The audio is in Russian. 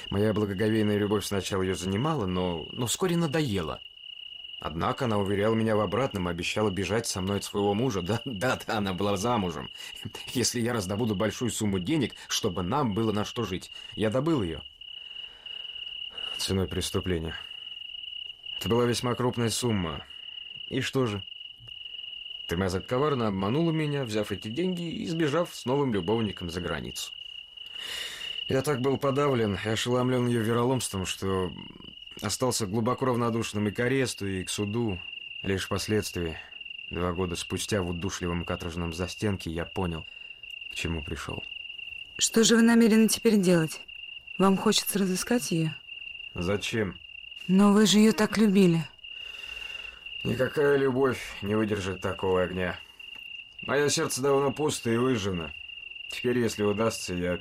Моя благоговейная любовь сначала ее занимала, но вскоре надоела. Однако она уверяла меня в обратном и обещала бежать со мной от своего мужа. Да, она была замужем. Если я раздобуду большую сумму денег, чтобы нам было на что жить. Я добыл ее. Ценой преступления. Это была весьма крупная сумма. И что же? Тремязок коварно обманула меня, взяв эти деньги и сбежав с новым любовником за границу. Я так был подавлен и ошеломлен ее вероломством, что остался глубоко равнодушным и к аресту, и к суду. Лишь впоследствии, 2 года спустя, в удушливом каторжном застенке, я понял, к чему пришел. Что же вы намерены теперь делать? Вам хочется разыскать ее? Зачем? Но вы же ее так любили. Никакая любовь не выдержит такого огня. Мое сердце давно пусто и выжжено. Теперь, если удастся, я